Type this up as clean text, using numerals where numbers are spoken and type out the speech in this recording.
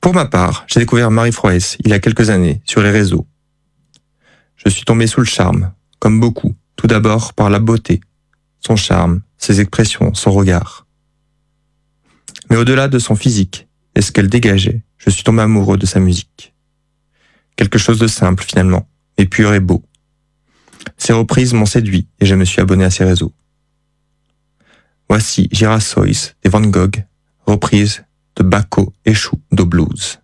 Pour ma part, j'ai découvert Marie Froès il y a quelques années sur les réseaux. Je suis tombé sous le charme, comme beaucoup, tout d'abord par la beauté, son charme, ses expressions, son regard. Mais au-delà de son physique et ce qu'elle dégageait, je suis tombé amoureux de sa musique. Quelque chose de simple finalement, mais pur et beau. Ses reprises m'ont séduit et je me suis abonné à ses réseaux. Voici Girasois des Van Gogh, reprise de Baco Exu do Blues.